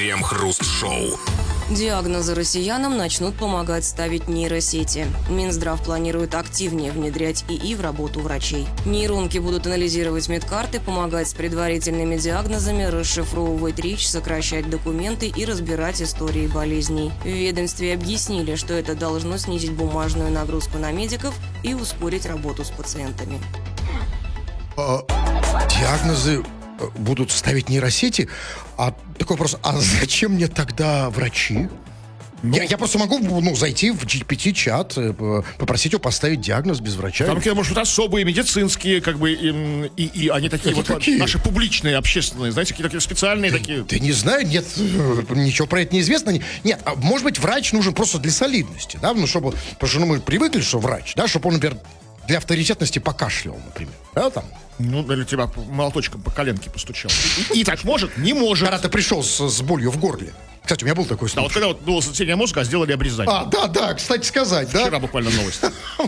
Крем-хруст-шоу. Диагнозы россиянам начнут помогать ставить нейросети. Минздрав планирует активнее внедрять ИИ в работу врачей. Нейронки будут анализировать медкарты, помогать с предварительными диагнозами, расшифровывать речь, сокращать документы и разбирать истории болезней. В ведомстве объяснили, что это должно снизить бумажную нагрузку на медиков и ускорить работу с пациентами. Диагнозы будут ставить нейросети? А такой вопрос, а зачем мне тогда врачи? Я просто могу зайти в GPT-чат, попросить его поставить диагноз без врача. Там, может, особые медицинские, и они такие вот какие? Наши публичные, общественные, знаете, какие-то специальные такие. Да не знаю, нет, ничего про это не известно. Нет, может быть, врач нужен просто для солидности, да, потому что мы привыкли, что врач, да, чтобы он, например, для авторитетности покашлял, например, да, там. Или тебя молоточком по коленке постучал. И так может? Не может. Когда ты пришел с болью в горле. Кстати, у меня был такой случай. Да, вот когда было сотрясение мозга, сделали обрезание. Да, кстати сказать, да. Вчера буквально новость.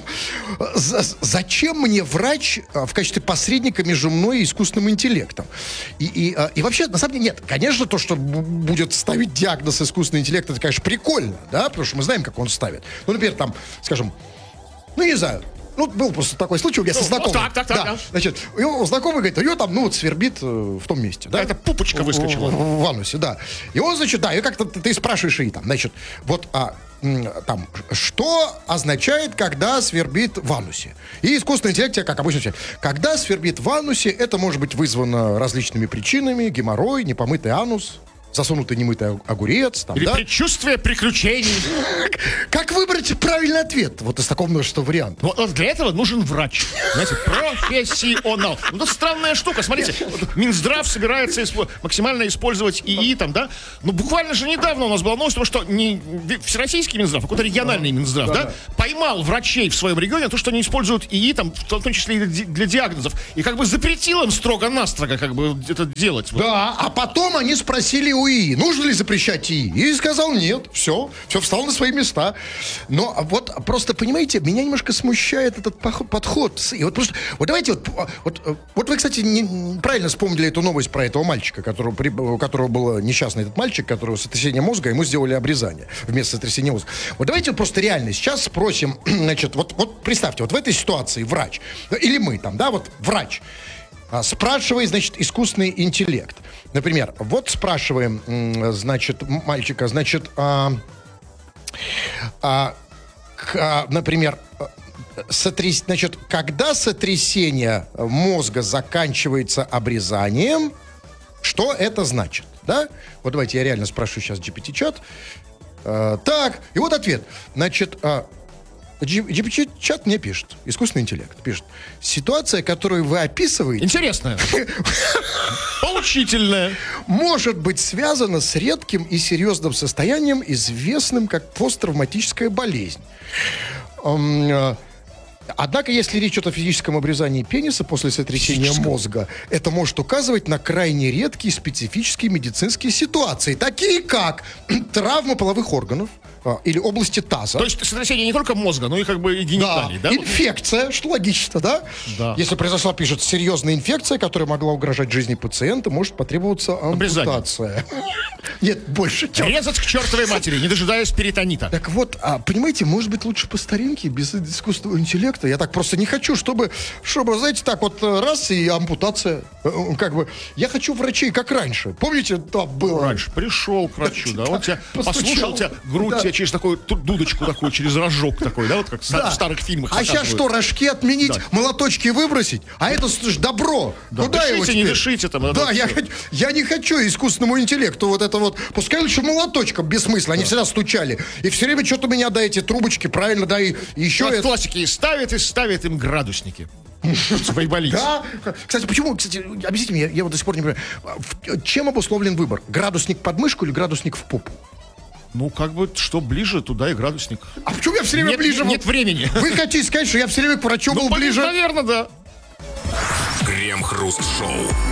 Зачем мне врач в качестве посредника между мной и искусственным интеллектом? И вообще, на самом деле, нет. Конечно, то, что будет ставить диагноз искусственный интеллект, это, конечно, прикольно, да, потому что мы знаем, как он ставит. Ну, например, там, скажем, не знаю, был просто такой случай у меня со знакомым. Так. Значит, его знакомый говорит, у него там, свербит в том месте. Да? Это пупочка выскочила. В анусе, да. И он, значит, и как-то ты спрашиваешь ей там, значит, там, что означает, когда свербит в анусе? И искусственный интеллект тебе, как обычно, отвечает, когда свербит в анусе, это может быть вызвано различными причинами, геморрой, непомытый анус, засунутый немытый огурец. Там, или предчувствие приключений. Как выбрать правильный ответ? Вот из такого множества вариантов. Вот для этого нужен врач. Знаете, профессионал. Это странная штука. Смотрите, Минздрав собирается максимально использовать ИИ там, да? Буквально же недавно у нас была новость, что не всероссийский Минздрав, а какой-то региональный Минздрав, да, поймал врачей в своем регионе то, что они используют ИИ, там, в том числе и для диагнозов. И запретил им строго-настрого это делать. Да, а потом они спросили у ИИ, нужно ли запрещать ИИ? И сказал нет, все встал на свои места. Но вот просто, понимаете, меня немножко смущает этот подход. И вот просто, вот давайте, вот вы, кстати, правильно вспомнили эту новость про этого мальчика, у которого был несчастный этот мальчик, которого сотрясение мозга, ему сделали обрезание вместо сотрясения мозга. Вот давайте просто реально сейчас спросим, значит, вот представьте, вот в этой ситуации врач, или мы там, да, вот врач, спрашивает, значит, искусственный интеллект. Например, вот спрашиваем, значит, мальчика, значит, например, значит, когда сотрясение мозга заканчивается обрезанием, что это значит, да? Вот давайте я реально спрошу сейчас GPT-чат. Так, и вот ответ. Значит, GPT-чат мне пишет, искусственный интеллект пишет. Ситуация, которую вы описываете... Интересная. Поучительная. Может быть связана с редким и серьезным состоянием, известным как посттравматическая болезнь. Однако, если речь идет о физическом обрезании пениса после сотрясения мозга, это может указывать на крайне редкие специфические медицинские ситуации, такие как травма половых органов или области таза. То есть сотрясение не только мозга, но и и гениталий, да? Инфекция, что логично, да? Да. Если произошла, пишет, серьезная инфекция, которая могла угрожать жизни пациента, может потребоваться ампутация. Нет, больше. Резать к чертовой матери, не дожидаясь перитонита. Так вот, понимаете, может быть, лучше по старинке, без искусственного интеллекта. Я так просто не хочу, чтобы, знаете, так вот раз и ампутация. Я хочу врачей, как раньше. Помните, там было... Раньше пришел к врачу, да, он тебя послушал, тебя грудь тебе через такую дудочку такую, через рожок такой, да, вот как в старых фильмах. А сейчас что, рожки отменить, молоточки выбросить? А это ж добро. Да, куда дышите, его теперь? Не дышите там. Да, я не хочу искусственному интеллекту вот это вот. Пускай лучше молоточком бессмысленно. Они всегда стучали. И все время что-то меня, да, эти трубочки, правильно, да, и еще... Вот классики и ставят им градусники. Свои больницы. Да. Кстати, почему, объясните мне, я вот до сих пор не понимаю, чем обусловлен выбор? Градусник под мышку или градусник в попу? Что ближе, туда и градусник. А почему я все время ближе? Нет времени. Вы хотите сказать, что я все время к врачу был ближе? Наверное, да. Крем-хруст-шоу.